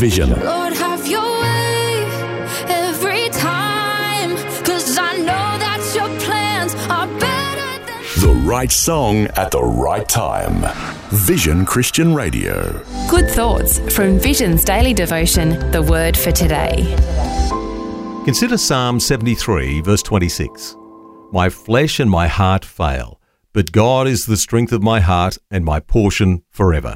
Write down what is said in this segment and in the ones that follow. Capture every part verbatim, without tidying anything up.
Vision. Lord, have your way every time, 'cause I know that your plans are better than... The right song at the right time. Vision Christian Radio. Good thoughts from Vision's daily devotion, The Word for Today. Consider Psalm seventy-three, verse twenty-six. My flesh and my heart fail, but God is the strength of my heart and my portion forever.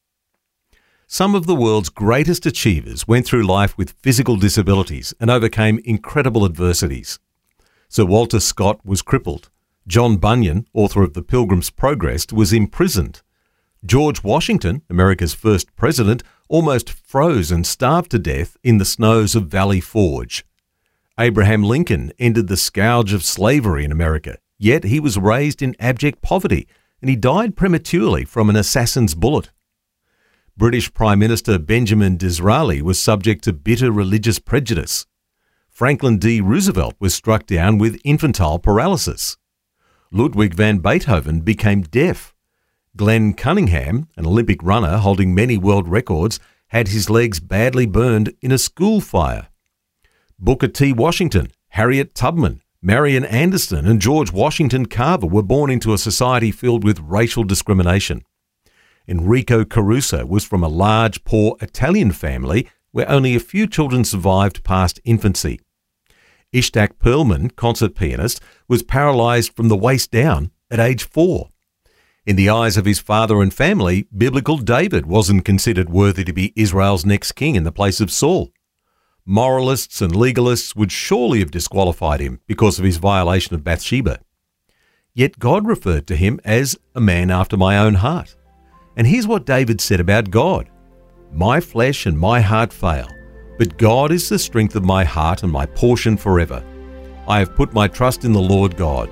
Some of the world's greatest achievers went through life with physical disabilities and overcame incredible adversities. Sir Walter Scott was crippled. John Bunyan, author of The Pilgrim's Progress, was imprisoned. George Washington, America's first president, almost froze and starved to death in the snows of Valley Forge. Abraham Lincoln ended the scourge of slavery in America, yet he was raised in abject poverty and he died prematurely from an assassin's bullet. British Prime Minister Benjamin Disraeli was subject to bitter religious prejudice. Franklin D. Roosevelt was struck down with infantile paralysis. Ludwig van Beethoven became deaf. Glenn Cunningham, an Olympic runner holding many world records, had his legs badly burned in a school fire. Booker T. Washington, Harriet Tubman, Marian Anderson and George Washington Carver were born into a society filled with racial discrimination. Enrico Caruso was from a large, poor Italian family where only a few children survived past infancy. Ishtak Perlman, concert pianist, was paralysed from the waist down at age four. In the eyes of his father and family, biblical David wasn't considered worthy to be Israel's next king in the place of Saul. Moralists and legalists would surely have disqualified him because of his violation of Bathsheba. Yet God referred to him as a man after my own heart. And here's what David said about God. My flesh and my heart fail, but God is the strength of my heart and my portion forever. I have put my trust in the Lord God.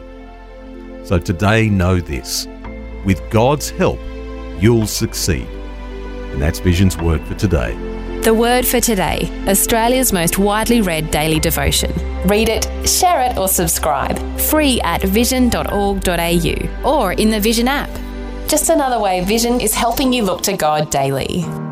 So today know this. With God's help, you'll succeed. And that's Vision's Word for today. The Word for Today, Australia's most widely read daily devotion. Read it, share it or subscribe. Free at vision dot org dot a u or in the Vision app. Just another way Vision is helping you look to God daily.